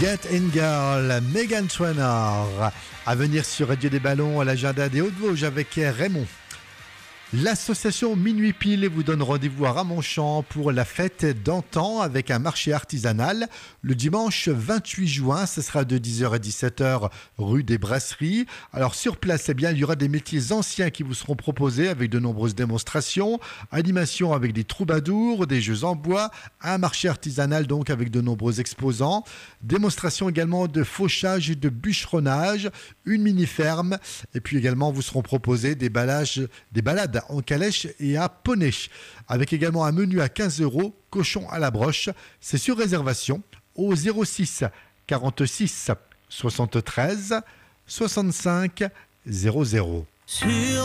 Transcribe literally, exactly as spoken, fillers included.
Get In Girl, Meghan Trainor. À venir sur Radio des Ballons à l'agenda des Hauts-de-Vosges avec Raymond. L'association Minuit Pile vous donne rendez-vous à Ramonchamp pour la fête d'antan avec un marché artisanal le dimanche vingt-huit juin. Ce sera de dix heures à dix-sept heures rue des Brasseries. Alors sur place, eh bien, il y aura des métiers anciens qui vous seront proposés avec de nombreuses démonstrations, animations avec des troubadours, des jeux en bois, un marché artisanal donc avec de nombreux exposants, démonstration également de fauchage et de bûcheronnage, une mini-ferme et puis également vous seront proposés des balades, des balades en calèche et à poney, avec également un menu à quinze euros, cochon à la broche. C'est sur réservation au zéro six quarante-six soixante-treize soixante-cinq zéro zéro.